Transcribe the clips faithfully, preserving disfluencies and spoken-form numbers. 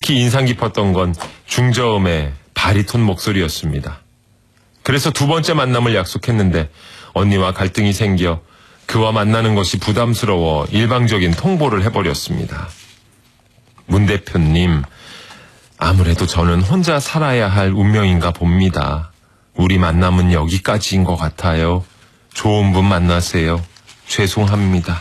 특히 인상 깊었던 건 중저음의 바리톤 목소리였습니다. 그래서 두 번째 만남을 약속했는데 언니와 갈등이 생겨 그와 만나는 것이 부담스러워 일방적인 통보를 해버렸습니다. 문 대표님, 아무래도 저는 혼자 살아야 할 운명인가 봅니다. 우리 만남은 여기까지인 것 같아요. 좋은 분 만나세요. 죄송합니다.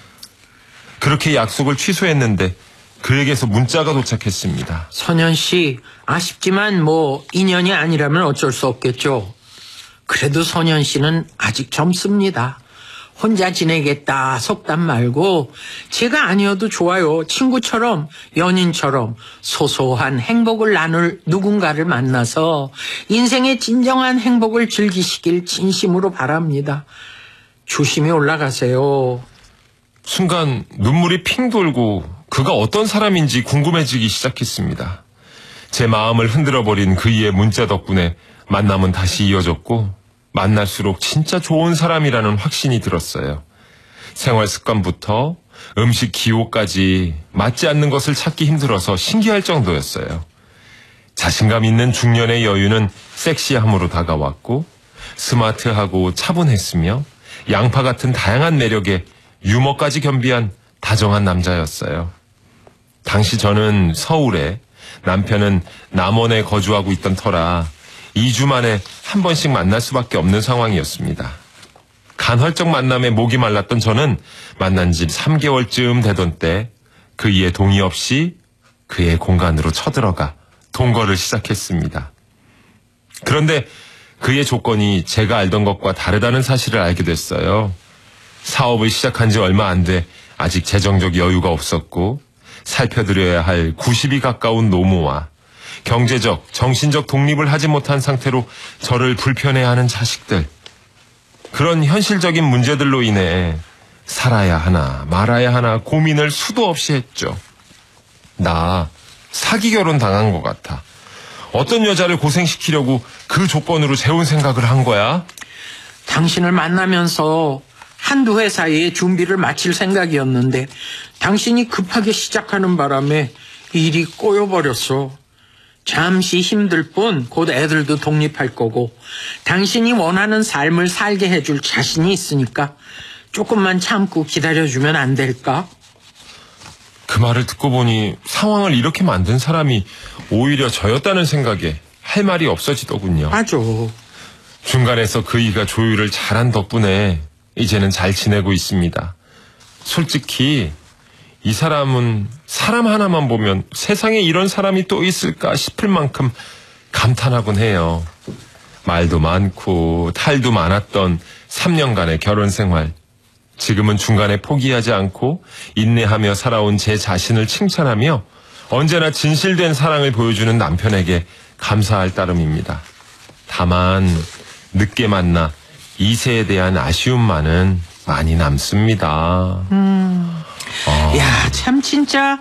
그렇게 약속을 취소했는데 그에게서 문자가 도착했습니다. 선현 씨, 아쉽지만 뭐 인연이 아니라면 어쩔 수 없겠죠. 그래도 선현 씨는 아직 젊습니다. 혼자 지내겠다 속담 말고 제가 아니어도 좋아요. 친구처럼 연인처럼 소소한 행복을 나눌 누군가를 만나서 인생의 진정한 행복을 즐기시길 진심으로 바랍니다. 조심히 올라가세요. 순간 눈물이 핑 돌고 그가 어떤 사람인지 궁금해지기 시작했습니다. 제 마음을 흔들어버린 그이의 문자 덕분에 만남은 다시 이어졌고 만날수록 진짜 좋은 사람이라는 확신이 들었어요. 생활 습관부터 음식 기호까지 맞지 않는 것을 찾기 힘들어서 신기할 정도였어요. 자신감 있는 중년의 여유는 섹시함으로 다가왔고 스마트하고 차분했으며 양파 같은 다양한 매력에 유머까지 겸비한 다정한 남자였어요. 당시 저는 서울에, 남편은 남원에 거주하고 있던 터라 이 주 만에 한 번씩 만날 수밖에 없는 상황이었습니다. 간헐적 만남에 목이 말랐던 저는 만난 지 삼 개월쯤 되던 때 그이의 동의 없이 그의 공간으로 쳐들어가 동거를 시작했습니다. 그런데 그의 조건이 제가 알던 것과 다르다는 사실을 알게 됐어요. 사업을 시작한 지 얼마 안 돼 아직 재정적 여유가 없었고 살펴드려야 할 구십이 가까운 노모와 경제적, 정신적 독립을 하지 못한 상태로 저를 불편해하는 자식들. 그런 현실적인 문제들로 인해 살아야 하나 말아야 하나 고민을 수도 없이 했죠. 나 사기 결혼 당한 것 같아. 어떤 여자를 고생시키려고 그 조건으로 재혼 생각을 한 거야? 당신을 만나면서 한두 해 사이에 준비를 마칠 생각이었는데 당신이 급하게 시작하는 바람에 일이 꼬여버렸어. 잠시 힘들 뿐 곧 애들도 독립할 거고 당신이 원하는 삶을 살게 해줄 자신이 있으니까 조금만 참고 기다려주면 안 될까? 그 말을 듣고 보니 상황을 이렇게 만든 사람이 오히려 저였다는 생각에 할 말이 없어지더군요. 맞아. 중간에서 그이가 조율을 잘한 덕분에 이제는 잘 지내고 있습니다. 솔직히 이 사람은 사람 하나만 보면 세상에 이런 사람이 또 있을까 싶을 만큼 감탄하곤 해요. 말도 많고 탈도 많았던 삼 년간의 결혼 생활. 지금은 중간에 포기하지 않고 인내하며 살아온 제 자신을 칭찬하며 언제나 진실된 사랑을 보여주는 남편에게 감사할 따름입니다. 다만 늦게 만나 이세에 대한 아쉬움만은 많이 남습니다. 음. 아. 야, 참 진짜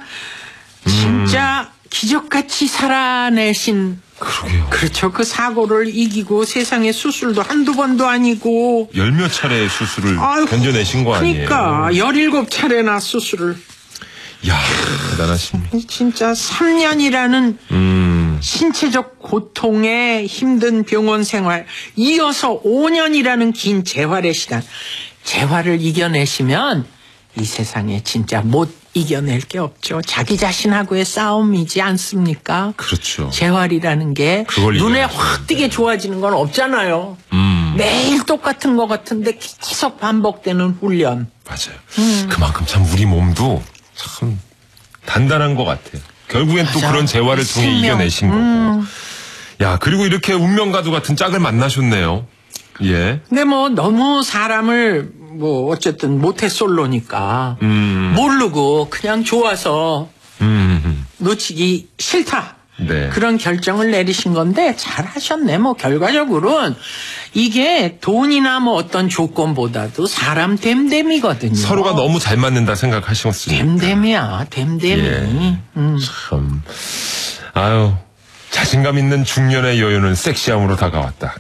진짜 음. 기적같이 살아내신. 그러게요. 그렇죠. 그 사고를 이기고 세상에 수술도 한두 번도 아니고 열 몇 차례 수술을 아유, 견뎌내신 거 아니에요? 그러니까 열일곱 차례나 수술을. 야, 대단하십니다. 진짜 삼 년이라는 음. 신체적 고통에 힘든 병원 생활, 이어서 오 년이라는 긴 재활의 시간. 재활을 이겨내시면 이 세상에 진짜 못 이겨낼 게 없죠. 자기 자신하고의 싸움이지 않습니까? 그렇죠. 재활이라는 게 눈에 확 띄게 좋아지는 건 없잖아요. 음. 매일 똑같은 것 같은데 계속 반복되는 훈련. 맞아요. 음. 그만큼 참 우리 몸도 참 단단한 것 같아요. 결국엔 맞아. 또 그런 재활을 통해 생명. 이겨내신 음. 거고. 야, 그리고 이렇게 운명과도 같은 짝을 만나셨네요. 예. 근데 뭐 너무 사람을 뭐 어쨌든 모태솔로니까 음. 모르고 그냥 좋아서 음. 놓치기 싫다. 네. 그런 결정을 내리신 건데 잘하셨네. 뭐 결과적으로는 이게 돈이나 뭐 어떤 조건보다도 사람 됨됨이거든요. 서로가 너무 잘 맞는다 생각하셨으니까. 됨됨이야. 됨됨이. 예. 음. 참. 아유, 자신감 있는 중년의 여유는 섹시함으로 다가왔다.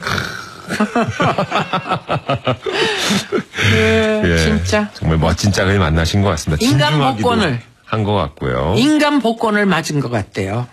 네, 예, 진짜 정말 멋진 짝을 만나신 것 같습니다. 인간 복권을 한 것 같고요. 인간 복권을 맞은 것 같대요.